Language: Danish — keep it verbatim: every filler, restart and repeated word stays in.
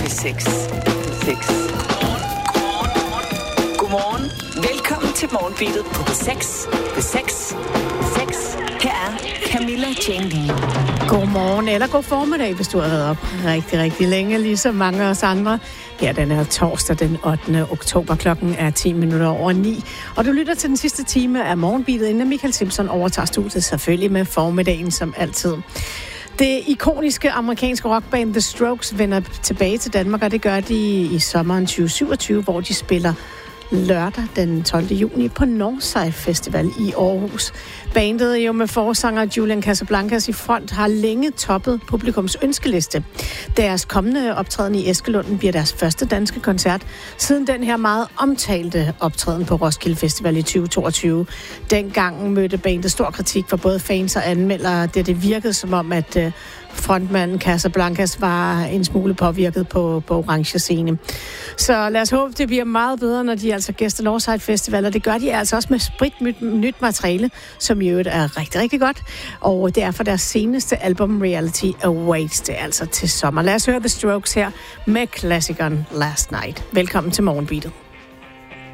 seks. seks. Godmorgen. Velkommen til Morgenbeatet på P seks. P seks. P seks. Her er Camilla Jane Lea. Godmorgen eller god formiddag, hvis du har været op rigtig, rigtig længe, ligesom mange af os andre. Her den er torsdag den ottende oktober, klokken er ti minutter over ni. Og du lytter til den sidste time af Morgenbeatet, inden Michael Simpson overtager studiet, selvfølgelig med formiddagen som altid. Det ikoniske amerikanske rockband The Strokes vender tilbage til Danmark, og det gør de i sommeren tyve syvogtyve, hvor de spiller lørdag den tolvte juni på Northside Festival i Aarhus. Bandet, jo med forsanger Julian Casablancas i front, har længe toppet publikums ønskeliste. Deres kommende optræden i Eskelund bliver deres første danske koncert siden den her meget omtalte optræden på Roskilde Festival i tyve toogtyve. Dengang mødte bandet stor kritik fra både fans og anmeldere, det det virkede som om, at frontmanden Casablancas var en smule påvirket på, på orange scene. Så lad os håbe, det bliver meget bedre, når de altså gæster Northside Festival, og det gør de altså også med sprit nyt materiale, som i øvrigt er rigtig, rigtig godt. Og det er for deres seneste album, Reality Awaits, det er altså til sommer. Lad os høre The Strokes her med klassikeren Last Night. Velkommen til Morgenbeatet.